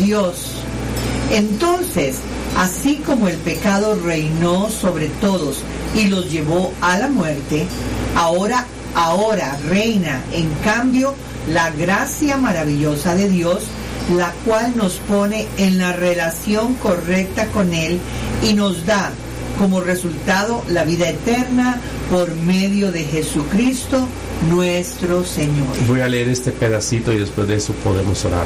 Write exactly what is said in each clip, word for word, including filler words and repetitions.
Dios. Entonces, así como el pecado reinó sobre todos y los llevó a la muerte, ahora, ahora reina en cambio la gracia maravillosa de Dios, la cual nos pone en la relación correcta con Él y nos da como resultado la vida eterna por medio de Jesucristo nuestro Señor. Voy a leer este pedacito y después de eso podemos orar.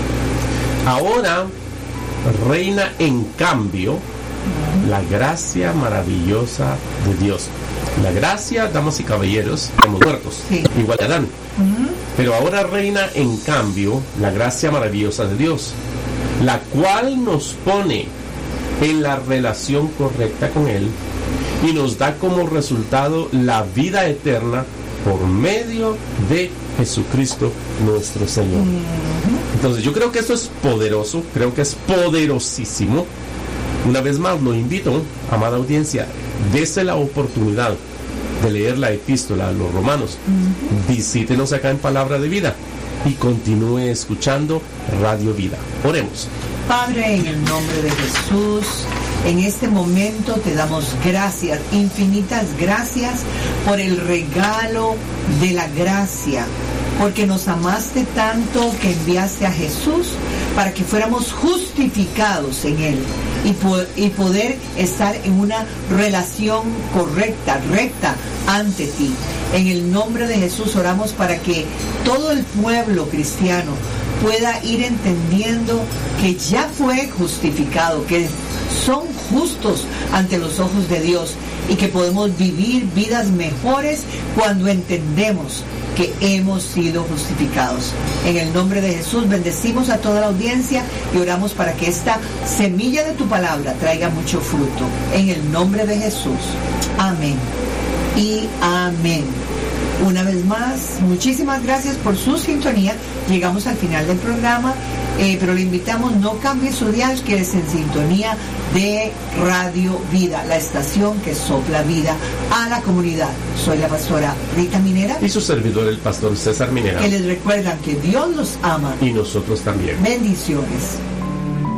Ahora reina en cambio uh-huh. la gracia maravillosa de Dios. La gracia, damas y caballeros, estamos muertos, sí. igual que Adán. Uh-huh. Pero ahora reina en cambio la gracia maravillosa de Dios, la cual nos pone en la relación correcta con Él y nos da como resultado la vida eterna por medio de Jesucristo nuestro Señor. Uh-huh. Entonces yo creo que esto es poderoso, creo que es poderosísimo. Una vez más lo invito, amada audiencia, dése la oportunidad de leer la epístola a los romanos. Uh-huh. Visítenos acá en Palabra de Vida y continúe escuchando Radio Vida. Oremos. Padre, en el nombre de Jesús, en este momento te damos gracias, infinitas gracias por el regalo de la gracia, porque nos amaste tanto que enviaste a Jesús para que fuéramos justificados en Él y, po- y poder estar en una relación correcta, recta ante ti. En el nombre de Jesús oramos para que todo el pueblo cristiano pueda ir entendiendo que ya fue justificado, que son justos ante los ojos de Dios y que podemos vivir vidas mejores cuando entendemos que hemos sido justificados. En el nombre de Jesús bendecimos a toda la audiencia y oramos para que esta semilla de tu palabra traiga mucho fruto. En el nombre de Jesús. Amén y amén. Una vez más, muchísimas gracias por su sintonía. Llegamos al final del programa, eh, pero le invitamos, no cambie su dial, que es en sintonía de Radio Vida, la estación que sopla vida a la comunidad. Soy la pastora Rita Minera. Y su servidor, el pastor César Minera. Que les recuerdan que Dios los ama. Y nosotros también. Bendiciones.